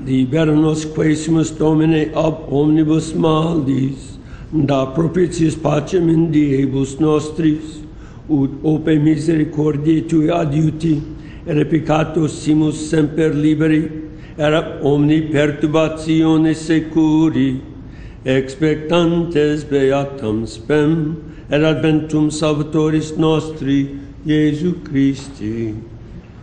Libera nos quaesimus Domine ab omnibus maldis, da propitiis pacem in diebus nostris, ut ope misericordiae Tui adiuti, et peccatus simus semper liberi, et ab omni perturbatione securi, expectantes beatam spem, et adventum Salvatoris nostri, Iesu Christi.